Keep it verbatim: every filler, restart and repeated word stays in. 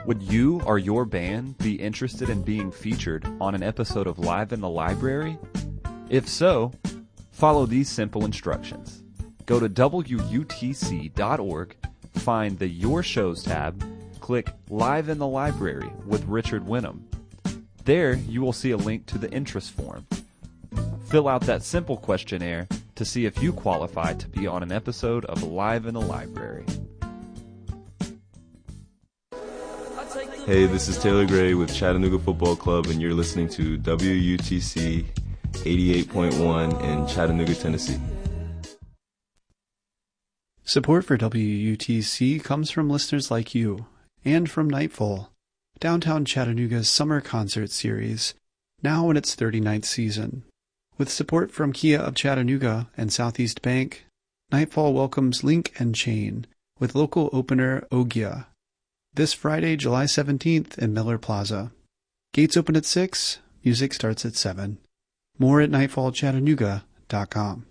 Would you or your band be interested in being featured on an episode of Live in the Library? If so, follow these simple instructions. Go to W U T C dot org, find the Your Shows tab, click Live in the Library with Richard Winham. There you will see a link to the interest form. Fill out that simple questionnaire to see if you qualify to be on an episode of Live in the Library. Hey, this is Taylor Gray with Chattanooga Football Club, and you're listening to W U T C eighty-eight point one in Chattanooga, Tennessee. Support for W U T C comes from listeners like you, and from Nightfall, Downtown Chattanooga's summer concert series, now in its thirty-ninth season. With support from Kia of Chattanooga and Southeast Bank, Nightfall welcomes Link and Chain with local opener Ogia this Friday, July seventeenth in Miller Plaza. Gates open at six, music starts at seven. More at nightfall chattanooga dot com.